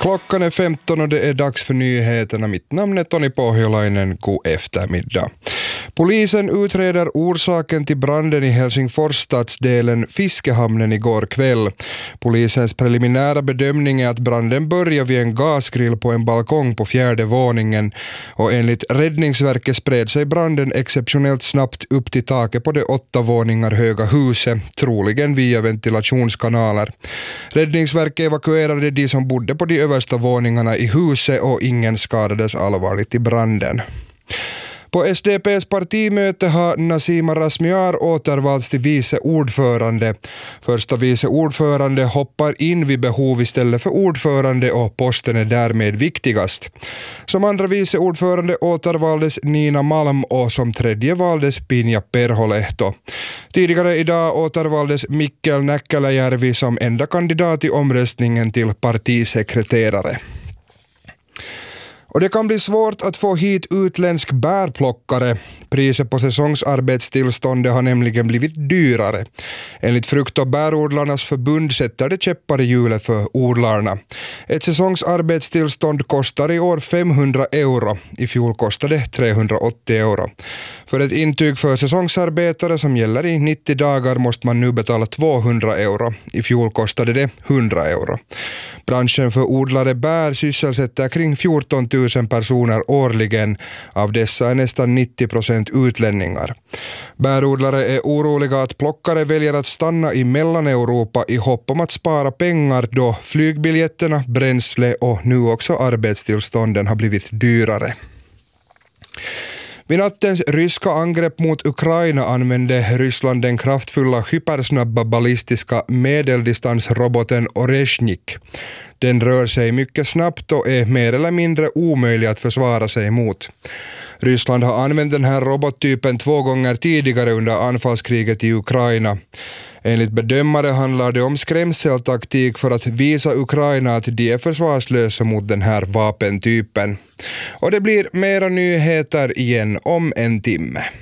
Klockan är 15 och det är dags för nyheterna. Mitt namn är Tony Pohjolainen. God eftermiddag. Polisen utreder orsaken till branden i Helsingfors stadsdelen Fiskehamnen igår kväll. Polisens preliminära bedömning är att branden började vid en gasgrill på en balkong på 4:e våningen och enligt Räddningsverket spred sig branden exceptionellt snabbt upp till taket på det 8 våningar höga huset, troligen via ventilationskanaler. Räddningsverket evakuerade de som bodde på de översta våningarna i huset och ingen skadades allvarligt i branden. På SDP:s partimöte har Nasima Razmyar återvalts till vice ordförande. Första vice ordförande hoppar in vid behov istället för ordförande och posten är därmed viktigast. Som andra vice ordförande återvaldes Nina Malm och som tredje valdes Pinja Perholehto. Tidigare idag återvaldes Mikkel Näkkäläjärvi som enda kandidat i omröstningen till partisekreterare. Och det kan bli svårt att få hit utländsk bärplockare. Priset på säsongsarbetstillståndet har nämligen blivit dyrare. Enligt frukt- och bärodlarnas förbund sätter det käppar i hjulet för odlarna. Ett säsongsarbetstillstånd kostar i år 500 euro. I fjol kostade 380 euro. För ett intyg för säsongsarbetare som gäller i 90 dagar måste man nu betala 200 euro. I fjol kostade det 100 euro. Branschen för odlare bär sysselsätter kring 14 000 personer årligen. Av dessa är nästan 90% utlänningar. Bärodlare är oroliga att plockare väljer att stanna i Mellaneuropa i hopp om att spara pengar då flygbiljetterna, bränsle och nu också arbetstillstånden har blivit dyrare. Vid nattens ryska angrepp mot Ukraina använde Ryssland den kraftfulla hypersnabba ballistiska medeldistansroboten Oreshnik. Den rör sig mycket snabbt och är mer eller mindre omöjlig att försvara sig mot. Ryssland har använt den här robottypen 2 gånger tidigare under anfallskriget i Ukraina. Enligt bedömare handlar det om skrämseltaktik för att visa Ukraina att de är försvarslösa mot den här vapentypen. Och det blir mera nyheter igen om en timme.